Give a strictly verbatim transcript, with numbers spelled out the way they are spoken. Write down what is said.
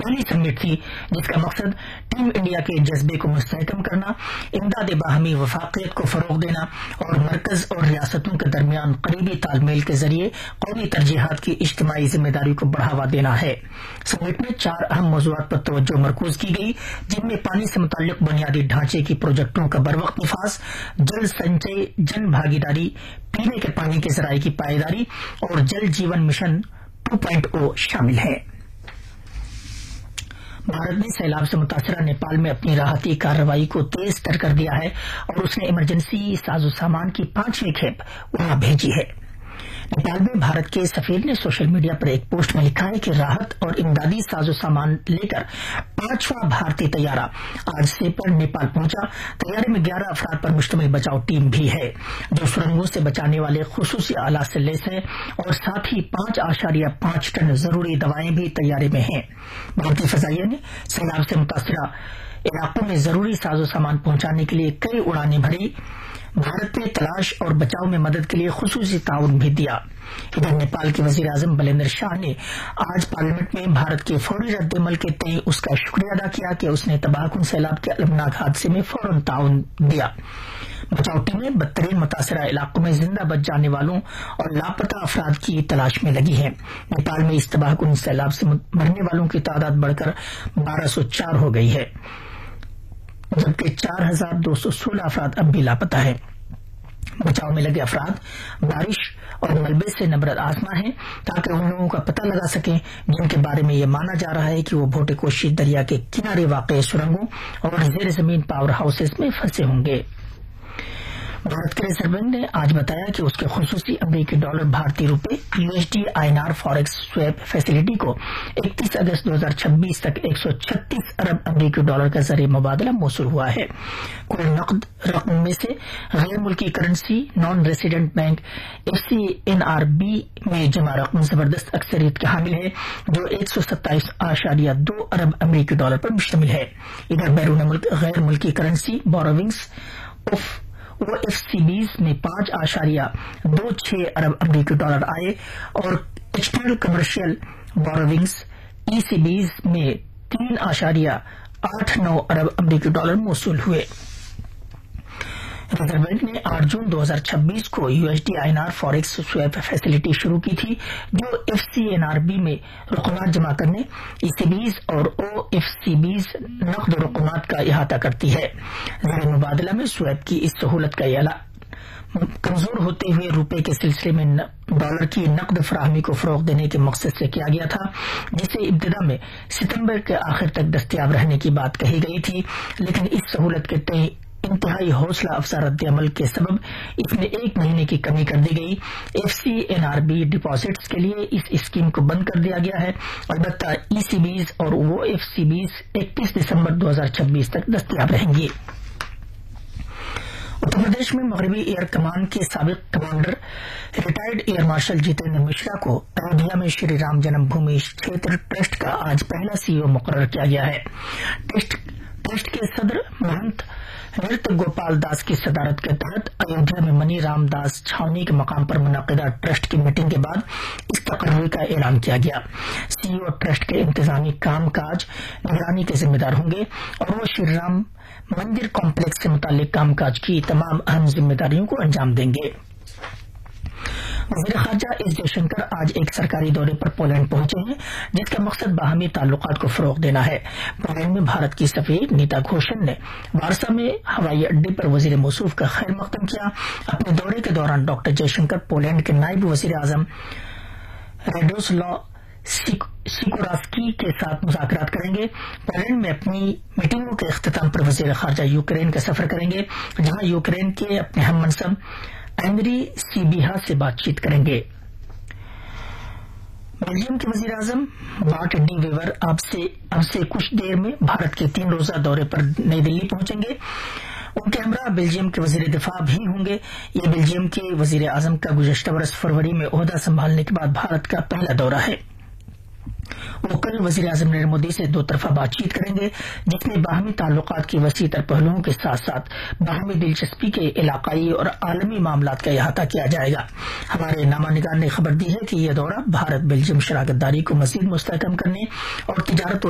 پہلی سمٹ تھی جس کا مقصد ٹیم انڈیا کے جذبے کو مستحکم کرنا، امداد باہمی وفاقیت کو فروغ دینا اور مرکز اور ریاستوں کے درمیان قریبی تال میل کے ذریعے قومی ترجیحات کی اجتماعی ذمہ داری کو بڑھاوا دینا ہے۔ سمٹ میں چار اہم موضوعات پر توجہ مرکوز کی گئی، جن میں پانی سے متعلق بنیادی ڈھانچے کی پروجیکٹوں کا بروقت نفاذ، جل سنچے جن بھاگیداری، پینے کے پانی کے ذرائع کی پائیداری اور Jal Jeevan mission to point O شامل ہے۔ بھارت نے سیلاب سے متاثرہ نیپال میں اپنی راحتی کارروائی کو تیز تر کر دیا ہے اور اس نے ایمرجنسی ساز و سامان کی پانچویں کھیپ وہاں بھیجی ہے۔ نیپال میں بھارت کے سفیر نے سوشل میڈیا پر ایک پوسٹ میں لکھا ہے کہ راحت اور امدادی ساز و سامان لے کر پانچواں بھارتی طیارہ آج سے پر نیپال پہنچا۔ طیارے میں گیارہ افراد پر مشتمل بچاؤ ٹیم بھی ہے جو سرنگوں سے بچانے والے خصوصی آلات سے لیس ہے اور ساتھ ہی پانچ اشاریہ پانچ ٹن ضروری دوائیں بھی طیارے میں ہیں۔ بھارتی فضائیہ نے سیلاب سے متاثرہ علاقوں میں ضروری ساز و سامان پہنچانے کے لیے کئی اڑانیں بھری۔ بھارت میں تلاش اور بچاؤ میں مدد کے لیے خصوصی تعاون بھی دیا۔ ادھر نیپال کے وزیر اعظم بلیندر شاہ نے آج پارلیمنٹ میں بھارت کے فوری رد عمل کے تئیں اس کا شکریہ ادا کیا کہ اس نے تباہ کن سیلاب کے المناک حادثے میں فوراً تعاون دیا۔ بچاؤ ٹیمیں بدترین متاثرہ علاقوں میں زندہ بچ جانے والوں اور لاپتہ افراد کی تلاش میں لگی ہیں۔ نیپال میں اس تباہ کن سیلاب سے مرنے والوں کی تعداد بڑھ کر بارہ سو چار ہو گئی ہے، جبکہ چار ہزار دو سو سولہ افراد اب بھی لاپتہ ہیں۔ بچاؤ میں لگے افراد بارش اور ملبے سے نبرد آزما ہیں تاکہ ان لوگوں کا پتہ لگا سکیں جن کے بارے میں یہ مانا جا رہا ہے کہ وہ بھوٹے کوشی دریا کے کنارے واقع سرنگوں اور زیر زمین پاور ہاؤسز میں پھنسے ہوں گے۔ بھارت کے ریزرو بینک نے آج بتایا کہ اس کے خصوصی امریکی ڈالر بھارتی روپے U S D I N are forex sweep facility کو اکتیس اگست دو ہزار چھبیس تک ایک سو چھتیس ارب امریکی ڈالر کا زر مبادلہ موصول ہوا ہے۔ کل نقد رقم میں سے غیر ملکی currency non resident bank F C N are be میں جمع رقم زبردست اکثریت کے حامل ہے جو ایک سو ستائیس اشاریہ دو ارب امریکی ڈالر پر مشتمل ہے۔ ادھر بیرون ملک غیر ملکی currency بوروونگز of O F C بیز میں پانچ اشاریہ دو چھ ارب امریکی ڈالر آئے اور ایکسٹرنل کمرشل بوروونگز ای سی بیز میں تین اشاریہ آٹھ نو ارب امریکی ڈالر موصول ہوئے۔ ریزرو بینک نے آٹھ جون دو ہزار چھبیس کو U S D I N are forex sweep facility شروع کی تھی جو F C N are be میں رقومات جمع کرنے، ای سی بیز اور او ایف سی بیز نقد رقومات کا احاطہ کرتی ہے۔ زر مبادلہ میں سویپ کی اس سہولت کا اعلان کمزور ہوتے ہوئے روپے کے سلسلے میں ڈالر کی نقد فراہمی کو فروغ دینے کے مقصد سے کیا گیا تھا، جسے ابتدا میں ستمبر کے آخر تک دستیاب رہنے کی بات کہی گئی تھی، لیکن اس سہولت کے تئیں انتہائی حوصلہ افزا رد عمل کے سبب اس میں ایک مہینے کی کمی کر دی گئی۔ F C N are be deposits کے لیے اس اسکیم کو بند کر دیا گیا ہے، البتہ ای سی بیز اور وہ ایف سی بیز اکتیس دسمبر دو ہزار چھبیس تک دستیاب رہیں گی۔ اتر پردیش میں مغربی ایئر کمان کے سابق commander retired air marshal Jitendra Mishra کو ایودھیا میں شری رام جنم بھومی چھیتر ٹرسٹ کا آج پہلا سی ای او مقرر کیا گیا ہے۔ ٹرسٹ کے صدر مہنت نرت گوپال داس کی صدارت کے تحت ایودھیا میں منی رام داس چھاونی کے مقام پر منعقدہ ٹرسٹ کی میٹنگ کے بعد اس تقرری کا اعلان کیا گیا۔ سی ای او ٹرسٹ کے انتظامی کام کاج نگرانی کے ذمہ دار ہوں گے اور وہ شری رام مندر کمپلیکس سے متعلق کام کاج کی تمام اہم ذمہ داریوں کو انجام دیں گے۔ وزیر خارجہ ایس جے شنکر آج ایک سرکاری دورے پر پولینڈ پہنچے ہیں جس کا مقصد باہمی تعلقات کو فروغ دینا ہے۔ پولینڈ میں بھارت کی سفیر نیتا گھوشن نے وارسا میں ہوائی اڈے پر وزیر موصوف کا خیر مقدم کیا۔ اپنے دورے کے دوران ڈاکٹر جے شنکر پولینڈ کے نائب وزیر اعظم ریڈوسلاو سیکوراسکی کے ساتھ مذاکرات کریں گے۔ پولینڈ میں اپنی میٹنگوں کے اختتام پر وزیر خارجہ یوکرین کا سفر کریں گے جہاں یوکرین کے اپنے ہم منصب اینڈری سیبیہا سے بات چیت کریں گے۔ بیلجیم کے وزیر اعظم بارٹ ڈی ویور اب سے اب سے کچھ دیر میں بھارت کے تین روزہ دورے پر نئی دلی پہنچیں گے۔ ان کے ہمراہ بیلجیم کے وزیر دفاع بھی ہوں گے۔ یہ بیلجیم کے وزیر اعظم کا گزشتہ برس فروری میں عہدہ سنبھالنے کے بعد بھارت کا پہلا دورہ ہے۔ وہ کل وزیر اعظم نریندر مودی سے دو طرفہ بات چیت کریں گے جس میں باہمی تعلقات کی وسیع تر پہلوؤں کے ساتھ ساتھ باہمی دلچسپی کے علاقائی اور عالمی معاملات کا احاطہ کیا جائے گا۔ ہمارے نامہ نگار نے خبر دی ہے کہ یہ دورہ بھارت بیلجیم شراکت داری کو مزید مستحکم کرنے اور تجارت